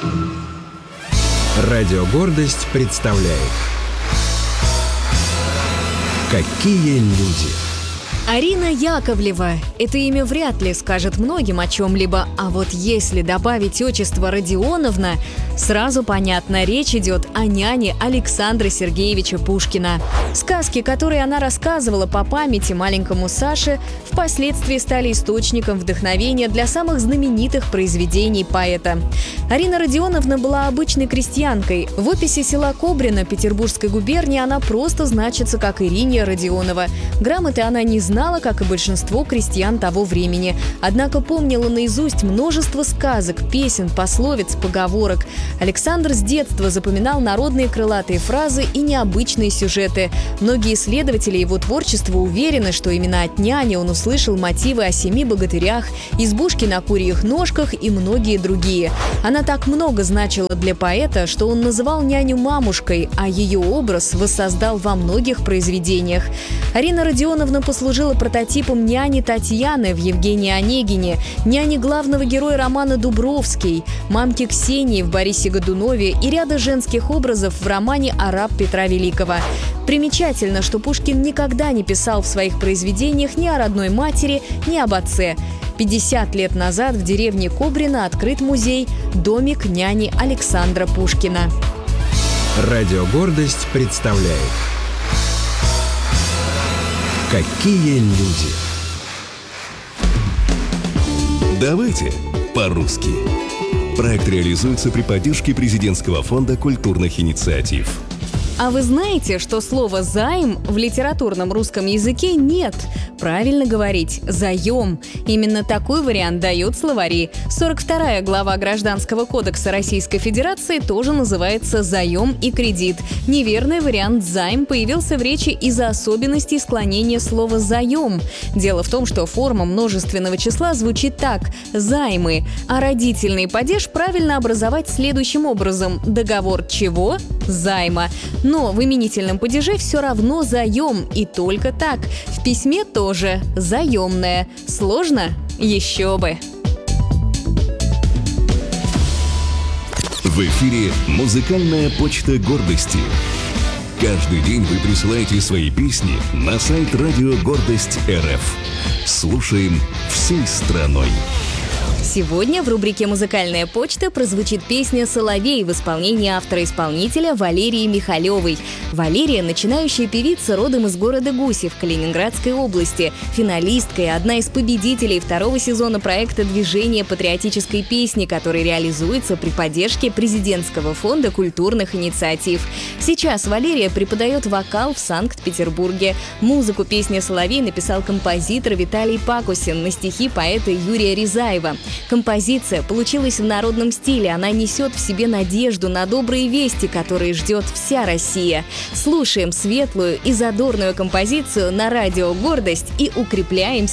Радио «Гордость» представляет «Какие люди». Арина Яковлева. Это имя вряд ли скажет многим о чем-либо, а вот если добавить отчество Родионовна, сразу понятно, речь идет о няне Александра Сергеевича Пушкина. Сказки, которые она рассказывала по памяти маленькому Саше, впоследствии стали источником вдохновения для самых знаменитых произведений поэта. Арина Родионовна была обычной крестьянкой. В описи села Кобрино Петербургской губернии она просто значится как Ириния Родионова. Грамоты она не знала, как и большинство крестьян того времени. Однако помнила наизусть множество сказок, песен, пословиц, поговорок. Александр с детства запоминал народные крылатые фразы и необычные сюжеты. Многие исследователи его творчества уверены, что именно от няни он услышал мотивы о 7 богатырях, избушке на курьих ножках и многие другие. Она так много значила для поэта, что он называл няню мамушкой, а ее образ воссоздал во многих произведениях. Арина Родионовна послужила прототипом няни Татьяны в Евгении Онегине, няни главного героя романа «Дубровский», мамки Ксении в Борисе Годунове и ряда женских образов в романе «Араб» Петра Великого. Примечательно, что Пушкин никогда не писал в своих произведениях ни о родной матери, ни об отце. 50 лет назад в деревне Кобрино открыт музей «Домик няни Александра Пушкина». Радио «Гордость» представляет «Какие люди». Давайте по-русски. Проект реализуется при поддержке Президентского фонда культурных инициатив. А вы знаете, что слова «займ» в литературном русском языке нет? Правильно говорить «заем». Именно такой вариант дают словари. 42-я глава Гражданского кодекса Российской Федерации тоже называется «заем» и «кредит». Неверный вариант «займ» появился в речи из-за особенностей склонения слова «заем». Дело в том, что форма множественного числа звучит так – «займы», а родительный падеж правильно образовать следующим образом – договор чего? Займа. Но в именительном падеже все равно заем, и только так. В письме тоже заемное. Сложно? Еще бы. В эфире «Музыкальная почта гордости». Каждый день вы присылаете свои песни на сайт Радио Гордость РФ. Слушаем всей страной. Сегодня в рубрике «Музыкальная почта» прозвучит песня «Соловей» в исполнении автора-исполнителя Валерии Михалевой. Валерия – начинающая певица, родом из города Гусев Калининградской области, финалистка и одна из победителей 2-го сезона проекта «Движение патриотической песни», который реализуется при поддержке Президентского фонда культурных инициатив. Сейчас Валерия преподает вокал в Санкт-Петербурге. Музыку песни «Соловей» написал композитор Виталий Пакусин на стихи поэта Юрия Рязаева. Композиция получилась в народном стиле. Она несет в себе надежду на добрые вести, которые ждет вся Россия. Слушаем светлую и задорную композицию на радио «Гордость» и укрепляем